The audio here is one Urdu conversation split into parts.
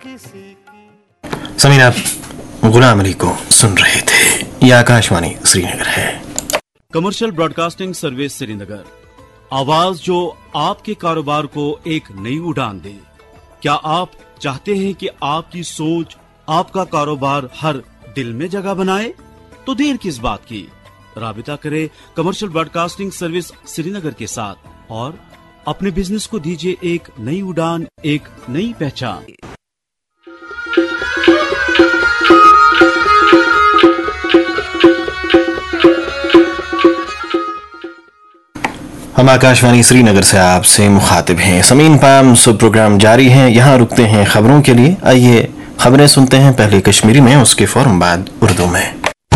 سامعین آپ غلام علی کو سن رہے تھے. یہ آکاشوانی سری نگر ہے. کمرشل براڈ کاسٹنگ سروس سری نگر، آواز جو آپ کے کاروبار کو ایک نئی اڑان دے. کیا آپ چاہتے ہیں کہ آپ کی سوچ آپ کا کاروبار ہر دل میں جگہ بنائے؟ تو دیر کس بات کی، رابطہ کرے کمرشل براڈ کاسٹنگ سروس سری نگر کے ساتھ اور اپنے بزنس کو دیجیے ایک نئی اڑان، ایک نئی پہچان. ہم آکاشوانی سری نگر سے آپ سے مخاطب ہیں. سامعین پام سب پروگرام جاری ہیں. یہاں رکتے ہیں خبروں کے لیے. آئیے خبریں سنتے ہیں، پہلے کشمیری میں، اس کے فوراً بعد اردو میں.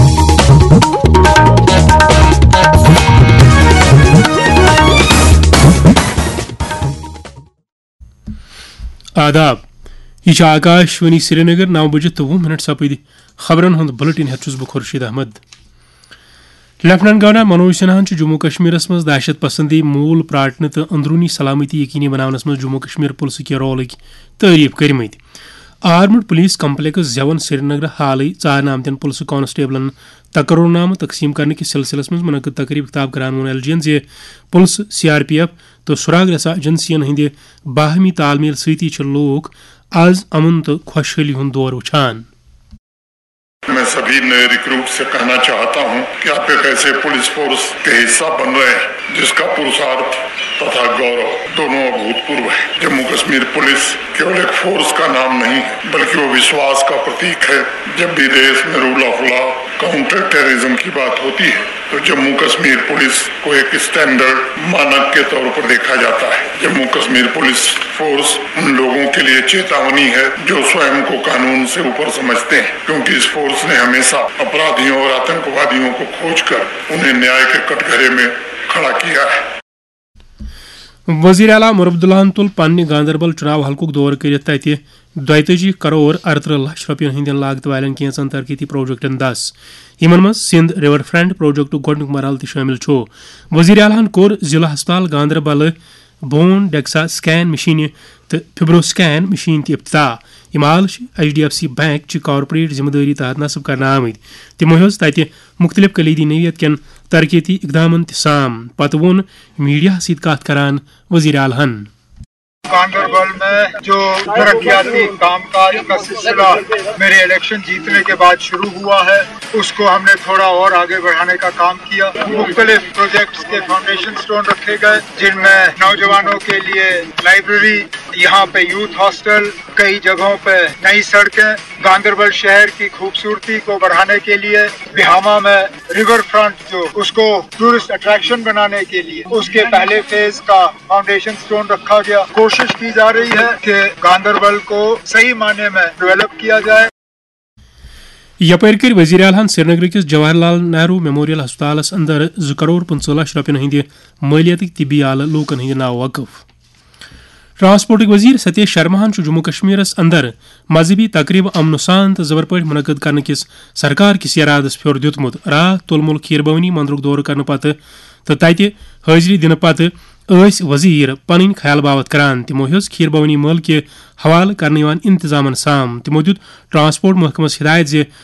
آداب، یہ آکاشوانی سری نگر 9 بجے 20 منٹ سپد خبرن ہند بلٹن ہیت بہ خورشید احمد. لیفٹنٹ گورنر منوج سنہاہن جموں کشمیرس مز دہشت پسندی مول پراٹنے تو اندرونی سلامتی یقینی بناونس مز جموں کشمیر پولیس کے رولک تعریف کرمت. آرمڈ پولیس کمپلیکس زیون سری نگر حالی ژارنہ آمتین پولیس کانسٹیبلن تقرر نامہ تقسیم کرنے کس سلسلس مز منعقد تقریب خطاب کران وون ایل جی ین پولیس CRPF تو سراغ رسا ایجنسین ہند باہمی تال میل ستی لوگ آز امن تو خوشحالی ہند دور وچھان. میں سبھی نئے ریکروٹ سے کہنا چاہتا ہوں کہ آپ ایک ایسے پولیس فورس کے حصہ بن رہے ہیں جس کا پرسارتھ تتھا گورو دونوں ابھوتپورو ہے. جموں کشمیر پولیس کیول ایک فورس کا نام نہیں ہے بلکہ وہ وشواس کا پرتیک ہے. جب بھی دیش میں role of law, counter terrorism کی بات ہوتی ہے تو جموں کشمیر پولیس کو ایک اسٹینڈرڈ مانک کے طور پر دیکھا جاتا ہے. جموں کشمیر پولیس فورس ان لوگوں کے لیے چیتاونی ہے جو سوئم کو قانون سے اوپر سمجھتے ہیں، کیونکہ اس فورس نے ہمیشہ اپرادھیوں اور آتنکوادیوں کو کھوج کر انہیں نیائے کے کٹگرے میں کھڑا کیا ہے. وزیر اعلیٰ عبداللہ تل پنہ گاندربل چناو حلقک دور کرت تت 42 کروڑ 38 لچھ رۄپین ہندین لاگت والن کینژن ترقیتی پروجیکٹن 10 یمن مز سندھ ریور فرنٹ پروجیکٹ گۄڈنیُک مرحلہ تہ شٲمِل چھُ. وزیر اعلیٰ کوٚر ضلع ہسپتال گاندربل بون ڈیکسا سکین مشینہ تو فبرو سکین مشین تہ افتتاح. یم آل HDFC بینک چہ کارپوریٹ ذمہ داری تحت نصب کرنے آمت. تمو ہیوٚژ تتہ مختلف کلیدی نوعیت کین ترقیتی اقدامن تہ سام. پتہ ووٚن میڈیا سۭتۍ کتھ کران وزیر اعلیٰ ہن گاندربل میں جو ترقیاتی کام کاج کا سلسلہ میرے الیکشن جیتنے کے بعد شروع ہوا ہے اس کو ہم نے تھوڑا اور آگے بڑھانے کا کام کیا. مختلف پروجیکٹس کے فاؤنڈیشن سٹون رکھے گئے جن میں نوجوانوں کے لیے لائبریری، یہاں پہ یوتھ ہاسٹل، کئی جگہوں پہ نئی سڑکیں. گاندربل شہر کی خوبصورتی کو بڑھانے کے لیے بہاما میں ریور فرنٹ جو اس کو ٹورسٹ اٹریکشن بنانے کے لیے اس کے پہلے فیز کا فاؤنڈیشن سٹون رکھا گیا. کوشش کی جا رہی ہے کہ گاندربل کو صحیح معنی میں ڈیولپ کیا جائے. یپر کر وزیر اعلیٰ سری نگر کس جواہر لال نہرو میموریل ہسپتالس اندر 2 کروڑ 15 لچھ رۄپین ہند مالیتک طبی آلہ لوکن ہند ناو وقف. ٹرانسپورٹ وزیر ستیش شرماہن جموں کشمیرس اندر مذہبی تقریب امن سان تو زبر پہ منعقد کرنے کس سرکار کس ارادس پھر دیتمت. رات تلمل کھیر بھوانی مندرک دور کرنے پتہ تو تتہ حاضری دن پتہ وزیر پن خیال باوت کران. تمو ہیوٚژ کھیر بھوانی مل کے حوالہ کرنے انتظامن سام. تمو دیت ٹرانسپورٹ محکمس ہدایت